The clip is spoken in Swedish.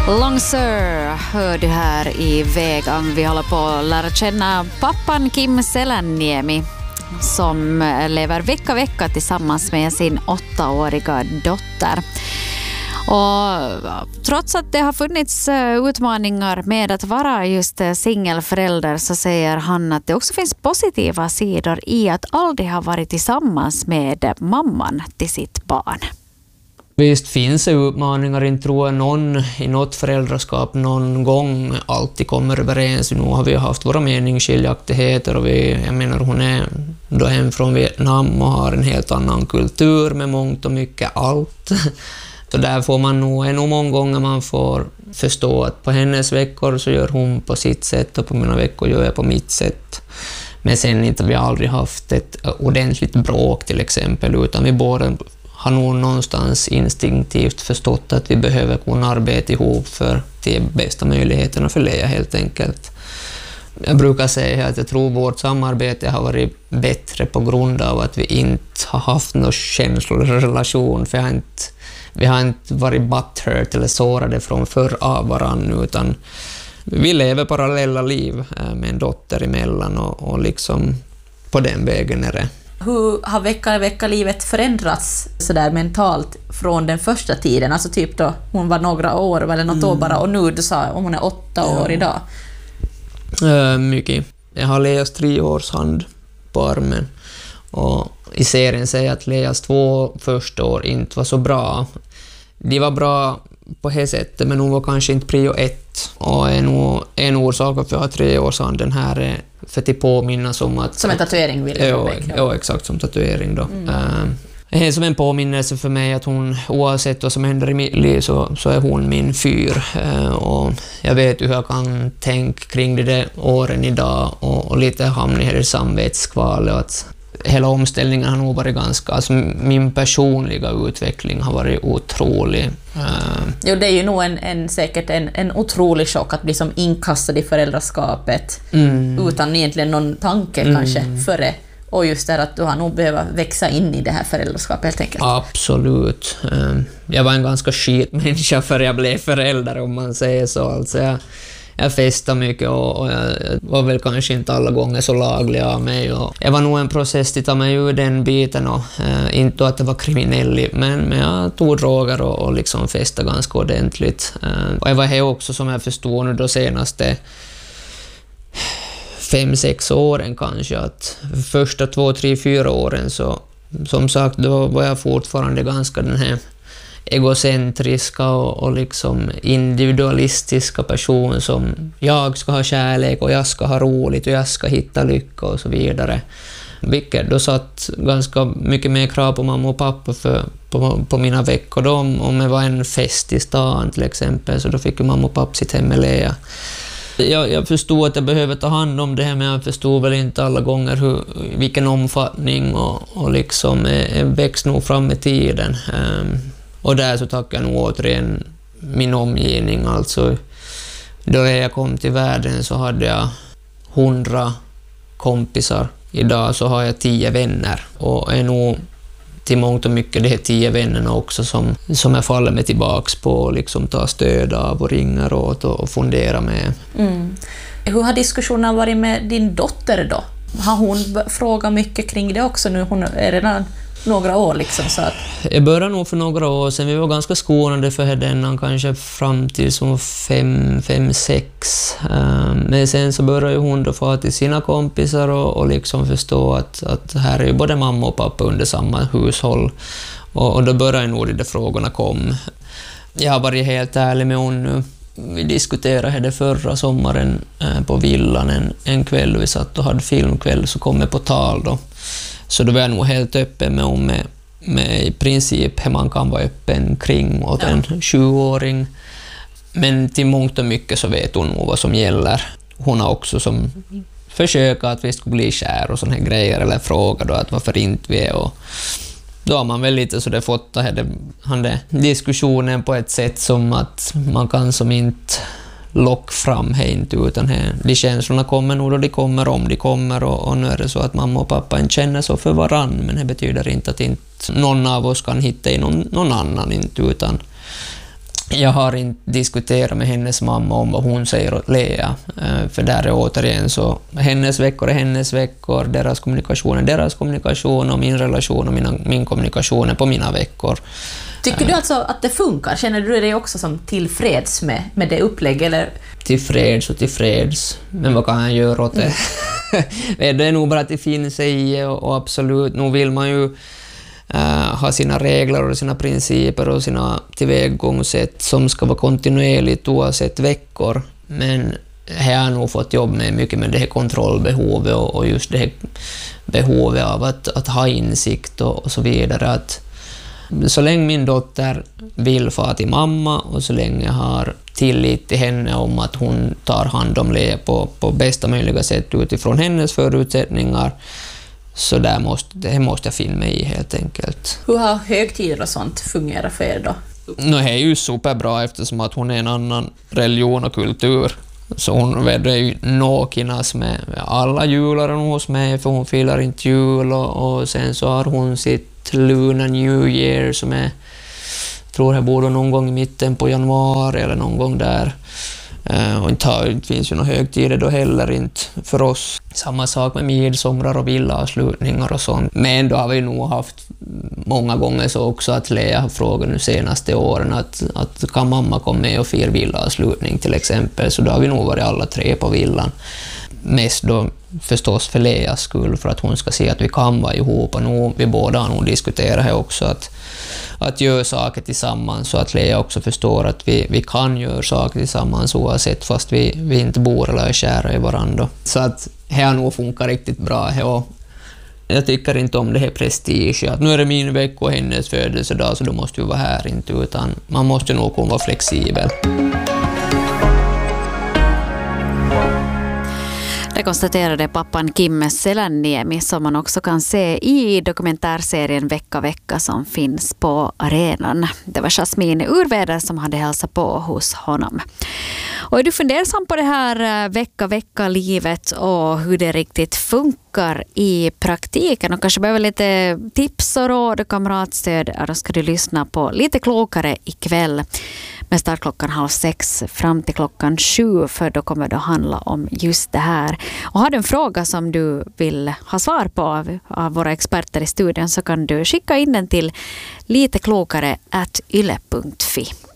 Long Sir hör du här i Vegan. Vi håller på att lära känna pappan Kim Selänniemi som lever vecka tillsammans med sin 8-åriga dotter. Och trots att det har funnits utmaningar med att vara just singelförälder så säger han att det också finns positiva sidor i att aldrig ha varit tillsammans med mamman till sitt barn. Visst finns det utmaningar, inte tror jag någon i något föräldraskap någon gång alltid kommer överens. Nu har vi haft våra meningsskiljaktigheter och jag menar hon är då hem från Vietnam och har en helt annan kultur med mångt och mycket allt. Så där får man nog många gånger man får förstå att på hennes veckor så gör hon på sitt sätt och på mina veckor gör jag på mitt sätt. Men sen inte vi aldrig haft ett ordentligt bråk till exempel, utan vi båda har nog någonstans instinktivt förstått att vi behöver kunna arbeta ihop för de bästa möjligheterna för Lea helt enkelt. Jag brukar säga att jag tror vårt samarbete har varit bättre på grund av att vi inte har haft någon känslorelation, för vi har inte varit butthurt eller sårade från förr av varann, utan vi lever parallella liv med en dotter emellan och liksom på den vägen är det. Hur har vecka-livet förändrats så där mentalt från den första tiden? Alltså typ då hon var några år eller något år bara och nu du sa om hon är 8 år idag. Mycket. Jag har Leas 3 års hand på armen och i serien säger att Leas 2 första år inte var så bra. De var bra på det sättet, men hon var kanske inte prio 1. Och en orsak att jag har 3 års hand den här är för att påminnas om att... Som en tatuering vill jag ja, exakt, som tatuering då. Det är som en påminnelse för mig att hon, oavsett vad som händer i mitt liv så är hon min fyr. Och jag vet hur jag kan tänka kring det där åren idag och lite hamna i det samvetskval och att hela omställningen har nog varit ganska... Alltså min personliga utveckling har varit otrolig. Jo, det är ju nog säkert en otrolig chock att bli som inkastad i föräldraskapet utan egentligen någon tanke kanske före. Och just det att du har nog behövt växa in i det här föräldraskapet helt enkelt. Absolut. Jag var en ganska skitmänniska för jag blev förälder om man säger så. Alltså jag festade mycket och jag var väl kanske inte alla gånger så laglig av mig. Och jag var nog en process att ta mig ur den biten och inte att det var kriminell, men jag tog droger och liksom festade ganska ordentligt. Och jag var här också som jag förstod nu de senaste 5-6 åren kanske, att första 2, 3, 4 åren så som sagt då var jag fortfarande ganska den här egocentriska och liksom individualistiska person som jag ska ha kärlek och jag ska ha roligt och jag ska hitta lycka och så vidare. Vilket då satt ganska mycket mer krav på mamma och pappa på mina veckor då, om det var en fest i stan till exempel så då fick ju mamma och pappa sitt hem med Lea. Jag förstod att jag behöver ta hand om det här, men jag förstod väl inte alla gånger vilken omfattning och liksom växt nog fram med tiden. Och där så tackar jag nog återigen min omgivning. Alltså, då jag kom till världen så hade jag 100 kompisar. Idag så har jag 10 vänner och är nog till mångt och mycket de här 10 vännerna också som jag faller mig tillbaks på och liksom tar stöd av och ringer åt och funderar med. Hur har diskussionerna varit med din dotter då? Har hon frågat mycket kring det också nu? Hon är redan några år liksom så att... Jag började nog för några år sedan. Vi var ganska skonade för den kanske fram till som 5-6. Men sen så började hon då få till sina kompisar och liksom förstå att här är ju både mamma och pappa under samma hushåll. Och då började nog de frågorna kom. Jag har varit helt ärlig med hon nu. Vi diskuterade det förra sommaren på villan en kväll. Vi satt och hade filmkväll så kom det på tal då. Så då var jag nog helt öppen med i princip hur man kan vara öppen kring åt en 20-åring. Men till mångt och mycket så vet hon nog vad som gäller. Hon har också som försökt att vi ska bli kär och såna här grejer eller fråga då att varför inte vi är. Och då har man väl lite så det fått det diskussionen på ett sätt som att man kan som inte lock fram inte utan de känslorna kommer nog då de kommer om de kommer och nu är det så att mamma och pappa inte känner så för varann, men det betyder inte att inte någon av oss kan hitta i någon annan inte utan Jag har inte diskuterat med hennes mamma om vad hon säger åt Lea, för där är återigen så hennes veckor är hennes veckor, deras kommunikation är deras kommunikation och min relation och min kommunikation är på mina veckor. Tycker du alltså att det funkar? Känner du dig också som tillfreds med det upplägg? Eller? Tillfreds. Men vad kan jag göra åt det? Det är nog bara att det finns i och absolut, nu vill man ju ha sina regler och sina principer och sina tillvägagångssätt som ska vara kontinuerligt oavsett veckor. Men jag har nog fått jobb med mycket med det här kontrollbehovet och just det här behovet av att ha insikt och så vidare. Att så länge min dotter vill få till mamma och så länge jag har tillit till henne om att hon tar hand om Lea på bästa möjliga sätt utifrån hennes förutsättningar, så det måste jag finna mig i helt enkelt. Hur har högtider och sånt fungerat för er då? Det är ju superbra eftersom att hon är en annan religion och kultur. Så hon är ju nåkinas med alla jular hos mig, för hon firar inte jul och sen så har hon sitt Lunar New Year som är, tror jag borde någon gång i mitten på januari eller någon gång där. Och det finns ju några högtider då heller inte för oss. Samma sak med midsommar och villavslutningar och sånt. Men då har vi nog haft många gånger så också att Lea har frågat nu senaste åren att kan mamma komma med och fira villavslutning till exempel. Så då har vi nog varit alla tre på villan. Mest då förstås för Leas skull, för att hon ska se att vi kan vara ihop, och nu, vi båda har nog diskuterat här också att göra saker tillsammans, så att Lea också förstår att vi kan göra saker tillsammans oavsett fast vi inte bor eller är kära i varandra. Så att det har nog funkar riktigt bra. Och jag tycker inte om det här prestige, att nu är det min vecka och hennes födelsedag så då måste vi vara här, inte, utan man måste nog kunna vara flexibel. Det konstaterade pappan Kim Selanniemi, som man också kan se i dokumentärserien Vecka som finns på arenan. Det var Jasmin Urväder som hade hälsat på hos honom. Och är du fundersam på det här vecka-livet och hur det riktigt funkar i praktiken och kanske behöver lite tips och råd och kamratstöd, då ska du lyssna på Lite klokare ikväll med start 5:30 fram till 7, för då kommer det att handla om just det här. Och har du en fråga som du vill ha svar på av våra experter i studion, så kan du skicka in den till liteklokare@yle.fi.